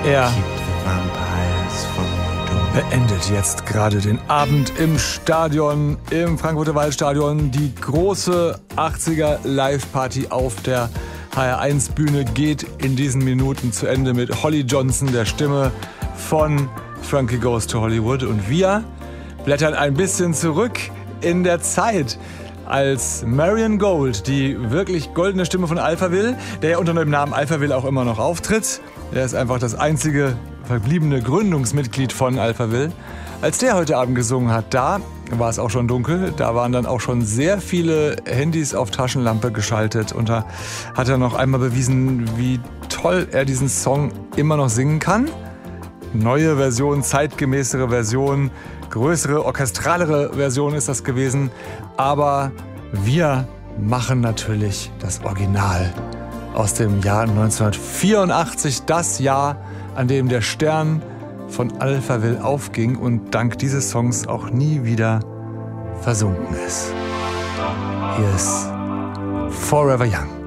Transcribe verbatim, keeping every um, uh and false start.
Er beendet jetzt gerade den Abend im Stadion, im Frankfurter Waldstadion. Die große achtziger Live-Party auf der H R eins Bühne geht in diesen Minuten zu Ende mit Holly Johnson, der Stimme von Frankie Goes to Hollywood. Und wir blättern ein bisschen zurück in der Zeit, als Marion Gold, die wirklich goldene Stimme von Alphaville, der ja unter dem Namen Alphaville auch immer noch auftritt, der ist einfach das einzige verbliebene Gründungsmitglied von Alphaville. Als der heute Abend gesungen hat, da war es auch schon dunkel, da waren dann auch schon sehr viele Handys auf Taschenlampe geschaltet und da hat er noch einmal bewiesen, wie toll er diesen Song immer noch singen kann. Neue Version, zeitgemäßere Version, größere, orchestralere Version ist das gewesen. Aber wir machen natürlich das Original aus dem Jahr neunzehnhundertvierundachtzig, das Jahr, an dem der Stern von Alphaville aufging und dank dieses Songs auch nie wieder versunken ist. Hier ist Forever Young.